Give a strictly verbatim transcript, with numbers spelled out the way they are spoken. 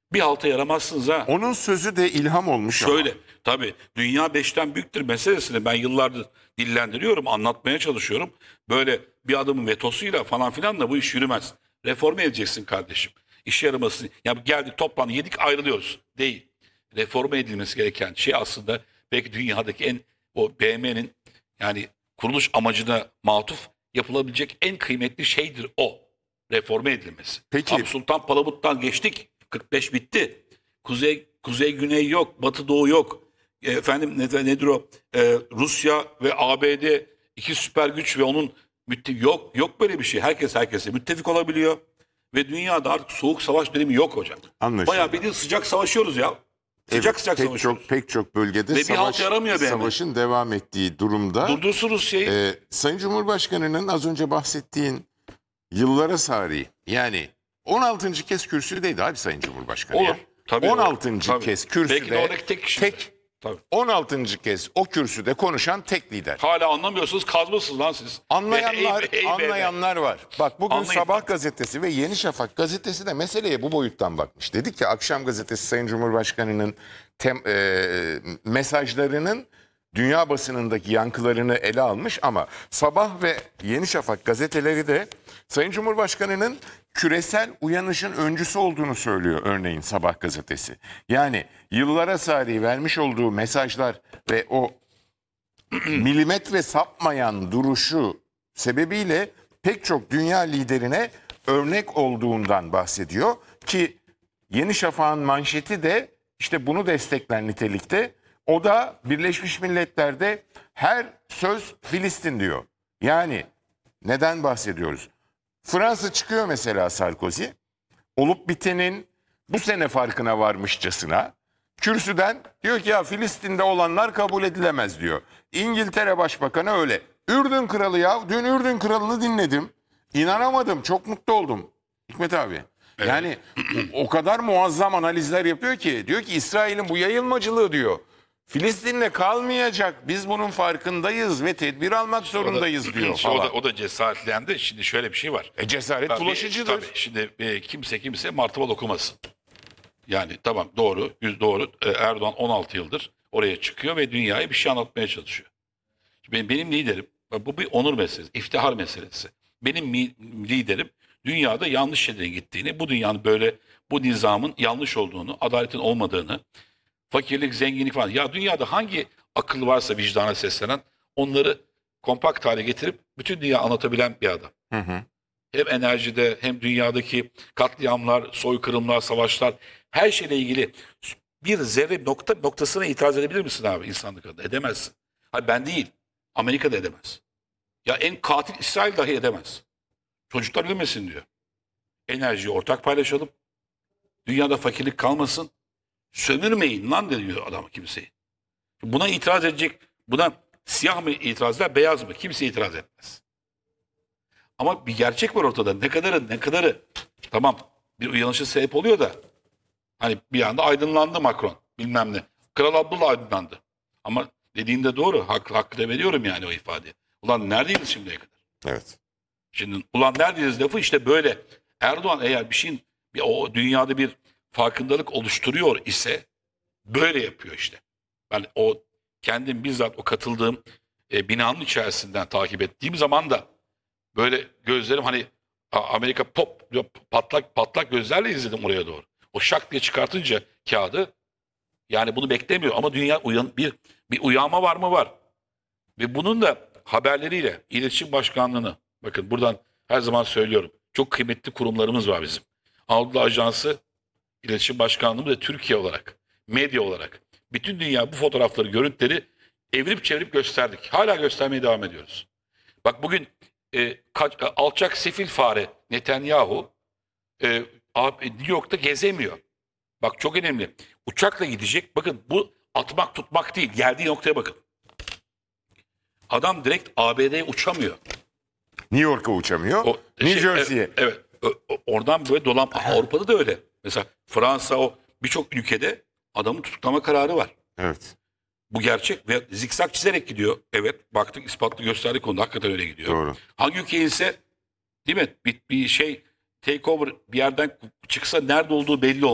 Bir halta yaramazsınız ha. Onun sözü de ilham olmuş ama. Şöyle, tabii dünya beşten büyüktür meselesini ben yıllardır dillendiriyorum, anlatmaya çalışıyorum. Böyle bir adamın vetosuyla falan filan da bu iş yürümez. Reforme edeceksin kardeşim. İşe yaramasın. Ya geldik toplandı yedik ayrılıyoruz. Değil. Reforme edilmesi gereken şey aslında belki dünyadaki en o B M'nin yani kuruluş amacına matuf yapılabilecek en kıymetli şeydir o. Reforme edilmesi. Peki. Abi Sultan Palamut'tan geçtik. kırk beş bitti. Kuzey kuzey güney yok, batı doğu yok. E, efendim ne, nedir o? E, Rusya ve A B D iki süper güç ve onun müttefik yok yok böyle bir şey. Herkes herkese müttefik olabiliyor ve dünyada artık soğuk savaş dönemi yok hocam. Anlaşıldı. Bayağı bildiğin sıcak savaşıyoruz ya. Sıcak Evet, sıcak pek savaşıyoruz. çok pek çok bölgede Ve bir savaş, halt yaramıyor be hemen. savaşın devam ettiği durumda. Durdursun Rusya'yı. Ee, Sayın Cumhurbaşkanı'nın az önce bahsettiğin yıllara sari yani on altıncı kez kürsüdeydi abi Sayın Cumhurbaşkanı. Olur. Ya. Tabii, on altıncı tabii. kez kürsüde Belki de oradaki tek kişi. tek Tabii. on altıncı kez o kürsüde konuşan tek lider. Hala anlamıyorsunuz kazmasınız lan siz. Anlayanlar, Ey- ey- ey- anlayanlar var. Bak bugün Anlayın. Sabah gazetesi ve Yeni Şafak gazetesi de meseleye bu boyuttan bakmış. Dedik ki Akşam gazetesi Sayın Cumhurbaşkanı'nın tem, e, mesajlarının dünya basınındaki yankılarını ele almış ama Sabah ve Yeni Şafak gazeteleri de Sayın Cumhurbaşkanı'nın küresel uyanışın öncüsü olduğunu söylüyor örneğin Sabah gazetesi. Yani yıllara sari vermiş olduğu mesajlar ve o milimetre sapmayan duruşu sebebiyle pek çok dünya liderine örnek olduğundan bahsediyor ki Yeni Şafak'ın manşeti de işte bunu destekler nitelikte. O da Birleşmiş Milletler'de her söz Filistin diyor. Yani neden bahsediyoruz? Fransa çıkıyor mesela Sarkozy. Olup bitenin bu sene farkına varmışçasına kürsüden diyor ki ya Filistin'de olanlar kabul edilemez diyor. İngiltere Başbakanı öyle. Ürdün Kralı ya dün Ürdün Kralı'nı dinledim. İnanamadım çok mutlu oldum. Hikmet abi. Yani o, o kadar muazzam analizler yapıyor ki diyor ki İsrail'in bu yayılmacılığı diyor. Filistin'le kalmayacak biz bunun farkındayız ve tedbir almak zorundayız diyor İşte o da, falan. o da cesaretlendi. Şimdi şöyle bir şey var. E cesaret Tabii, bulaşıcıdır. tabii. Şimdi e, kimse kimse martıval okumasın. Yani tamam doğru, yüz doğru. E, Erdoğan on altı yıldır oraya çıkıyor ve dünyaya bir şey anlatmaya çalışıyor. Benim, benim liderim, bu bir onur meselesi, iftihar meselesi. Benim mi, liderim dünyada yanlış şeylerin gittiğini, bu dünyanın böyle, bu nizamın yanlış olduğunu, adaletin olmadığını, fakirlik, zenginlik falan. Ya dünyada hangi akıl varsa vicdana seslenen onları kompakt hale getirip bütün dünya anlatabilen bir adam. Hı hı. Hem enerjide hem dünyadaki katliamlar, soykırımlar, savaşlar her şeyle ilgili bir zerre nokta noktasına itiraz edebilir misin abi insanlık adına? Edemezsin. Hayır ben değil. Amerika da edemez. Ya en katil İsrail dahi edemez. Çocuklar ölmesin diyor. Enerjiyi ortak paylaşalım. Dünyada fakirlik kalmasın. Sömürmeyin lan diyor adam kimseyi. Buna itiraz edecek, buna siyah mı itiraz eder, beyaz mı? Kimse itiraz etmez. Ama bir gerçek var ortada. Ne kadarı ne kadarı tamam bir uyanışa sebep oluyor da hani bir anda aydınlandı Macron bilmem ne. Kral Abdullah aydınlandı. Ama dediğinde doğru. Hak, hakkı da veriyorum yani o ifadeye. Ulan neredeyiz şimdiye kadar? Evet. Şimdi ulan neredeyiz lafı işte böyle. Erdoğan eğer bir şeyin bir, o dünyada bir farkındalık oluşturuyor ise böyle yapıyor işte. Ben o kendim bizzat o katıldığım e, binanın içerisinden takip ettiğim zaman da böyle gözlerim hani Amerika pop patlak patlak gözlerle izledim oraya doğru. O şak diye çıkartınca kağıdı yani bunu beklemiyor ama dünya uyan bir bir uyanma var mı var. Ve bunun da haberleriyle İletişim Başkanlığı'nı bakın buradan her zaman söylüyorum. Çok kıymetli kurumlarımız var bizim. Anadolu Ajansı, İletişim Başkanlığımız ve Türkiye olarak, medya olarak bütün dünya bu fotoğrafları, görüntüleri evirip çevirip gösterdik. Hala göstermeye devam ediyoruz. Bak bugün e, kaç, e, alçak sefil fare Netanyahu e, New York'ta gezemiyor. Bak çok önemli. Uçakla gidecek. Bakın bu atmak tutmak değil. Geldiği noktaya bakın. Adam direkt A B D'ye uçamıyor. New York'a uçamıyor. O, New şey, Jersey'ye. Evet. evet. O- o- oradan böyle dolan. Avrupa'da da öyle. Mesela Fransa o birçok ülkede adamın tutuklama kararı var. Evet. Bu gerçek ve zikzak çizerek gidiyor. Evet baktık ispatlı gösterdik konuda hakikaten öyle gidiyor. Doğru. Hangi ülke ise değil mi bir, bir şey takeover bir yerden çıksa nerede olduğu belli olmaz.